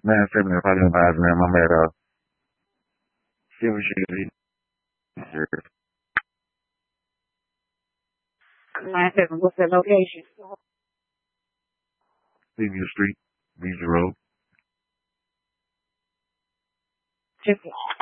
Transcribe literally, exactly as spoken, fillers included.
nine seven if I didn't advise them. I'm at uh Silver City. nine seven, what's the location? Seaview Street, Beach Road. Just